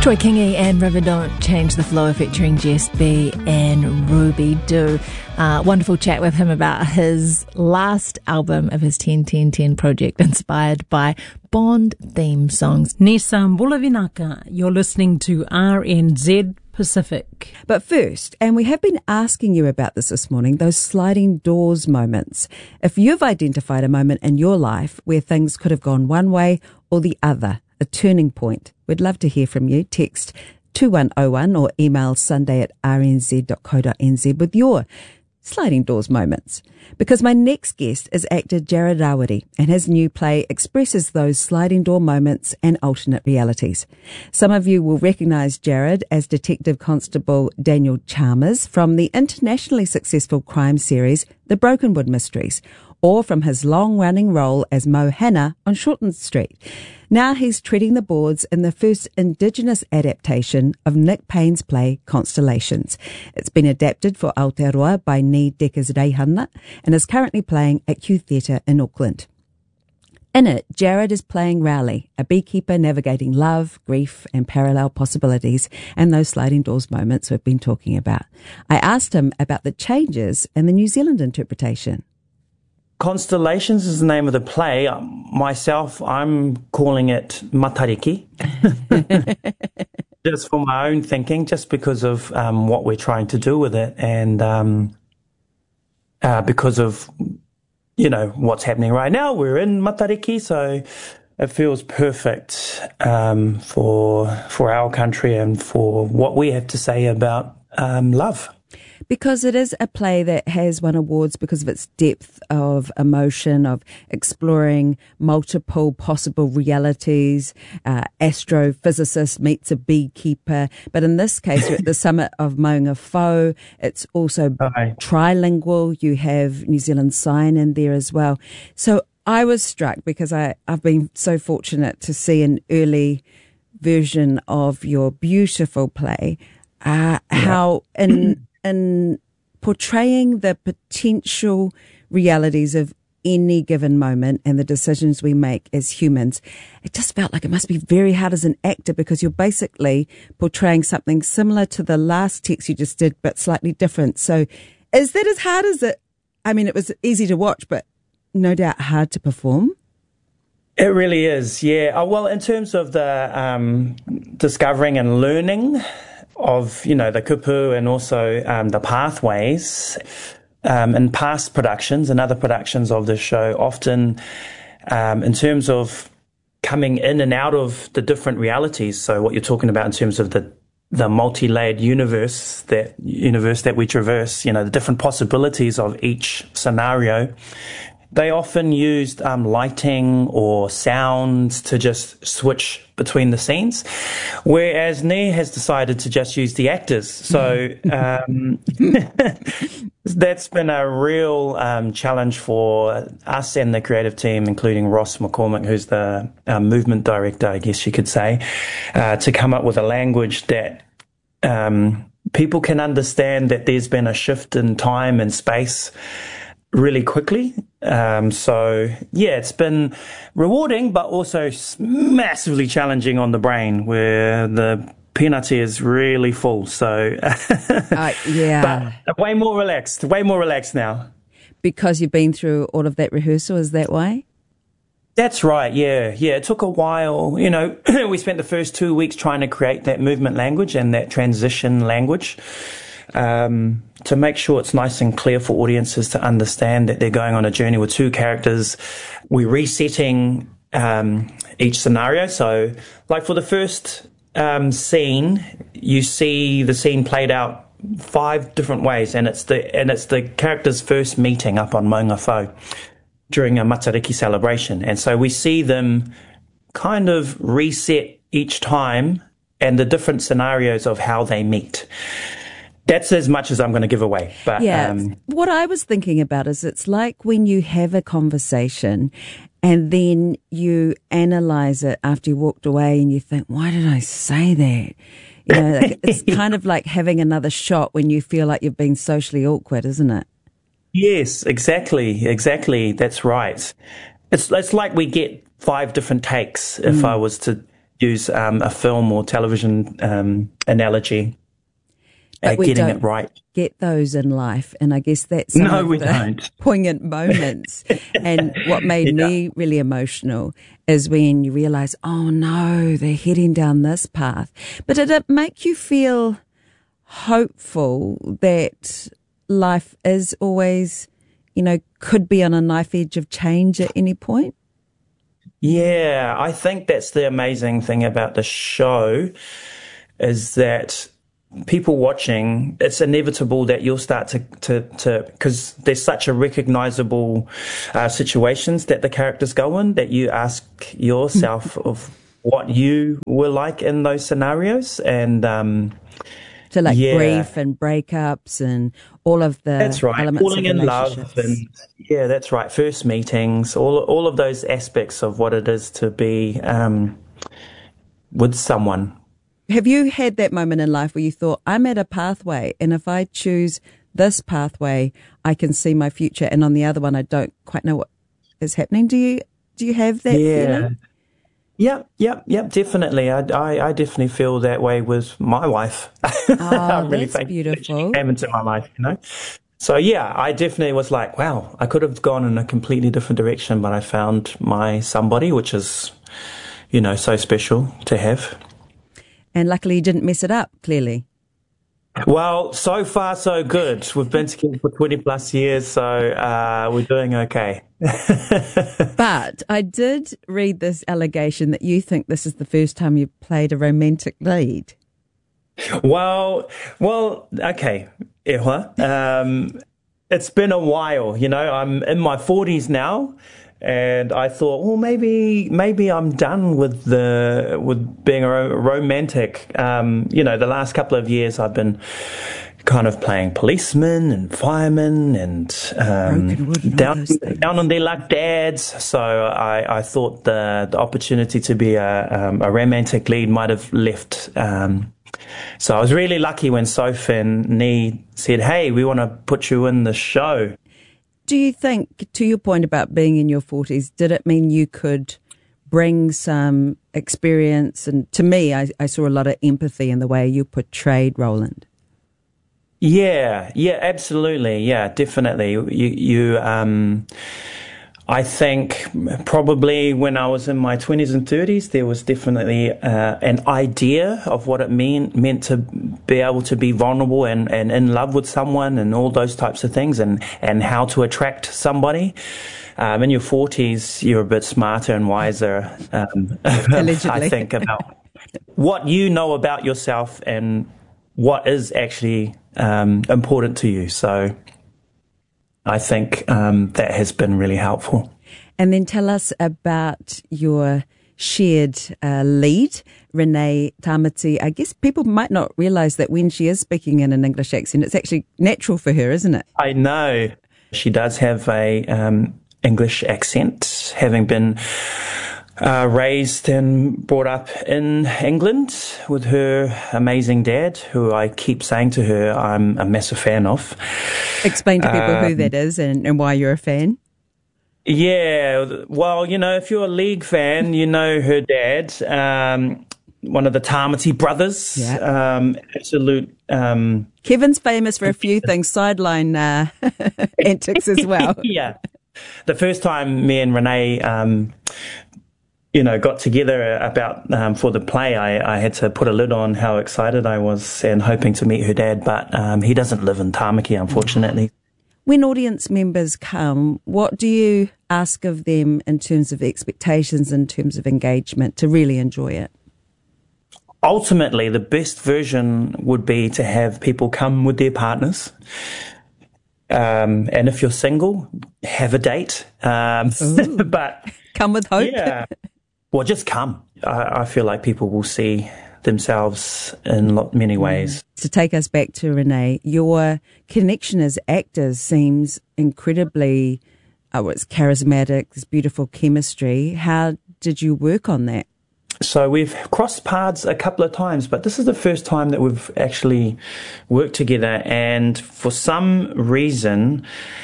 Troy Kingi and River Don't Change the Flow featuring Jess B and Ruby Doo. Wonderful chat with him about his last album of his 10-10-10 project inspired by Bond theme songs. Nisam Bulavinaka, you're listening to RNZ Pacific. But first, and we have been asking you about this morning, those sliding doors moments. If you've identified a moment in your life where things could have gone one way or the other, a turning point, we'd love to hear from you. Text 2101 or email sunday@rnz.co.nz with your sliding doors moments. Because my next guest is actor Jared Rawiri, and his new play expresses those sliding door moments and alternate realities. Some of you will recognise Jared as Detective Constable Daniel Chalmers from the internationally successful crime series The Brokenwood Mysteries, or from his long-running role as Mo Hanna on Shortland Street. Now he's treading the boards in the first Indigenous adaptation of Nick Payne's play Constellations. It's been adapted for Aotearoa by Ni Deckers Reihana and is currently playing at Q Theatre in Auckland. In it, Jared is playing Rowley, a beekeeper navigating love, grief and parallel possibilities and those sliding doors moments we've been talking about. I asked him about the changes in the New Zealand interpretation. Constellations is the name of the play. Myself, I'm calling it Matariki. Just for my own thinking, just because of what we're trying to do with it and because of, what's happening right now. We're in Matariki, so it feels perfect for our country and for what we have to say about love. Because it is a play that has won awards because of its depth of emotion, of exploring multiple possible realities. Astrophysicist meets a beekeeper. But in this case, you're at the summit of Maunga Fo. It's also trilingual. You have New Zealand Sign in there as well. So I was struck because I've been so fortunate to see an early version of your beautiful play, how in portraying the potential realities of any given moment and the decisions we make as humans, it just felt like it must be very hard as an actor because you're basically portraying something similar to the last text you just did, but slightly different. So is that as hard as it? I mean, it was easy to watch, but no doubt hard to perform. It really is, yeah. Well, in terms of the discovering and learning of, the kupu and also the pathways in past productions and other productions of the show, often in terms of coming in and out of the different realities. So what you're talking about in terms of the multi-layered universe that we traverse, the different possibilities of each scenario. They often used lighting or sounds to just switch between the scenes, whereas Ni has decided to just use the actors. So that's been a real challenge for us and the creative team, including Ross McCormick, who's the movement director, I guess you could say, to come up with a language that people can understand that there's been a shift in time and space really quickly. It's been rewarding, but also massively challenging on the brain where the peanut is really full. So, yeah. But way more relaxed now. Because you've been through all of that rehearsal, is that why? That's right, yeah. It took a while. We spent the first 2 weeks trying to create that movement language and that transition language. To make sure it's nice and clear for audiences to understand that they're going on a journey with two characters. We're resetting each scenario. So, like for the first scene, you see the scene played out 5 different ways, and it's the characters' first meeting up on Maunga Fo during a Matariki celebration. And so we see them kind of reset each time and the different scenarios of how they meet. That's as much as I'm going to give away. But what I was thinking about is it's like when you have a conversation and then you analyze it after you walked away and you think, why did I say that? It's kind of like having another shot when you feel like you've been socially awkward, isn't it? Yes, exactly. That's right. It's like we get 5 different takes if I was to use a film or television analogy. But we getting don't it right. get those in life, and I guess that's some No, of we the don't. poignant moments. And what made me really emotional is when you realise, oh no, they're heading down this path. But did it make you feel hopeful that life is always, could be on a knife edge of change at any point? Yeah, I think that's the amazing thing about the show is that people watching, it's inevitable that you'll start to because there's such a recognizable situations that the characters go in that you ask yourself of what you were like in those scenarios. And So grief and breakups and all of the that's right, elements falling of in love, and that's right, first meetings, all of those aspects of what it is to be with someone. Have you had that moment in life where you thought, I'm at a pathway, and if I choose this pathway, I can see my future, and on the other one, I don't quite know what is happening? Do you have that feeling? Yep, definitely. I definitely feel that way with my wife. Oh, I'm really that's beautiful. she came into my life, So yeah, I definitely was like, wow, I could have gone in a completely different direction, but I found my somebody, which is, so special to have. And luckily you didn't mess it up, clearly. Well, so far so good. We've been together for 20 plus years, so we're doing okay. But I did read this allegation that you think this is the first time you've played a romantic lead. Well, okay, Ehua. It's been a while, I'm in my 40s now. And I thought, well, maybe I'm done with being a romantic. The last couple of years I've been kind of playing policemen and firemen and down on their luck dads. So I thought the opportunity to be a romantic lead might have left. So I was really lucky when Soph and Nee said, "Hey, we want to put you in the show." Do you think, to your point about being in your 40s, did it mean you could bring some experience? And to me, I saw a lot of empathy in the way you portrayed Roland. Yeah, absolutely. Yeah, definitely. I think probably when I was in my 20s and 30s, there was definitely an idea of what it meant to be able to be vulnerable and in love with someone and all those types of things and how to attract somebody. In your 40s, you're a bit smarter and wiser, I think, about what you know about yourself and what is actually important to you. So I think that has been really helpful. And then tell us about your shared lead, Renee Tamati. I guess people might not realise that when she is speaking in an English accent, it's actually natural for her, isn't it? I know. She does have a English accent, having been raised and brought up in England with her amazing dad, who I keep saying to her I'm a massive fan of. Explain to people who that is and why you're a fan. Yeah, well, if you're a league fan, you know her dad, one of the Tamati brothers. Yeah. Absolute. Kevin's famous for a few things, sideline antics as well. Yeah. The first time me and Renee got together about for the play, I had to put a lid on how excited I was and hoping to meet her dad, but he doesn't live in Tāmaki, unfortunately. When audience members come, what do you ask of them in terms of expectations, in terms of engagement, to really enjoy it? Ultimately, the best version would be to have people come with their partners. And if you're single, have a date. But come with hope. Yeah. Well, just come. I feel like people will see themselves in many ways. To take us back to Renee, your connection as actors seems incredibly, it's charismatic, there's beautiful chemistry. How did you work on that? So we've crossed paths a couple of times, but this is the first time that we've actually worked together. And for some reason,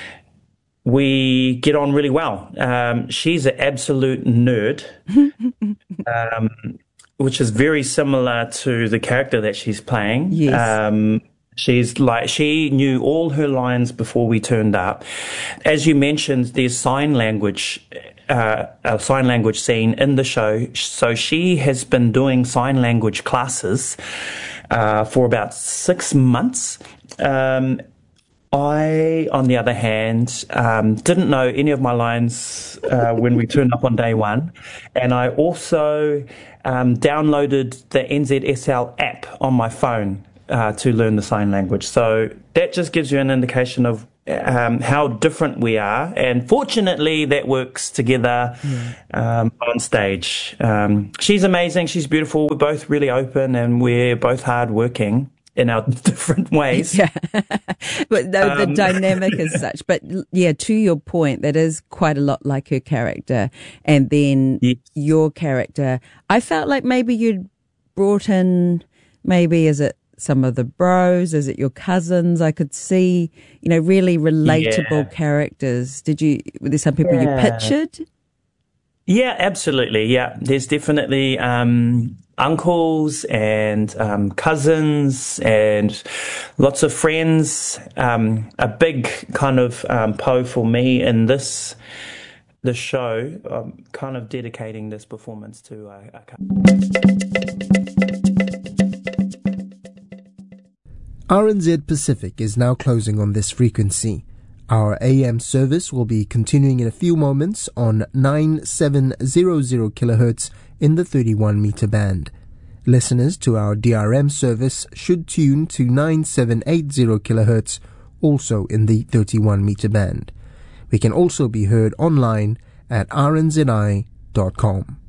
we get on really well. She's an absolute nerd. which is very similar to the character that she's playing. Yes. She knew all her lines before we turned up. As you mentioned, there's a sign language scene in the show. So she has been doing sign language classes for about 6 months. I, on the other hand, didn't know any of my lines when we turned up on day one. And I also downloaded the NZSL app on my phone to learn the sign language. So that just gives you an indication of how different we are. And fortunately, that works together on stage. She's amazing. She's beautiful. We're both really open and we're both hardworking in our different ways. Yeah. But no, the dynamic is such. But yeah, to your point, that is quite a lot like her character. And then your character, I felt like maybe you'd brought in, is it some of the bros? Is it your cousins? I could see, really relatable characters. Were there some people you pictured? Yeah, absolutely. Yeah, there's definitely uncles and cousins and lots of friends. A big kind of po for me in the show, kind of dedicating this performance to a RNZ Pacific is now closing on this frequency. Our AM service will be continuing in a few moments on 9700 kHz in the 31 meter band. Listeners to our DRM service should tune to 9780 kHz, also in the 31 meter band. We can also be heard online at rnzi.com.